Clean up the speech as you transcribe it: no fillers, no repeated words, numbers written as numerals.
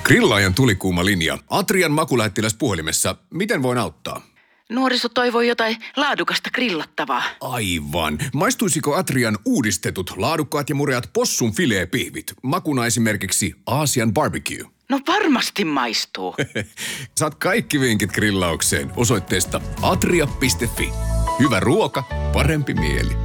Grillaajan tulikuuma linja. Atrian makulähettiläs puhelimessa. Miten voin auttaa? Nuoriso toivoo jotain laadukasta grillattavaa. Aivan. Maistuisiko Atrian uudistetut, laadukkaat ja mureat possun fileepihvit? Makuna esimerkiksi Aasian barbecue. No varmasti maistuu. Saat kaikki vinkit grillaukseen osoitteesta atria.fi. Hyvä ruoka, parempi mieli.